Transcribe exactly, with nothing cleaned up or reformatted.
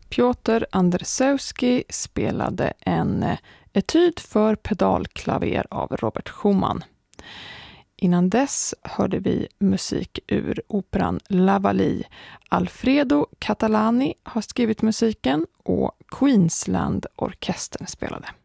Piotr Andersewski spelade en etyd för pedalklaver av Robert Schumann. Innan dess hörde vi musik ur operan La Vallee. Alfredo Catalani har skrivit musiken och Queensland-orkestern spelade.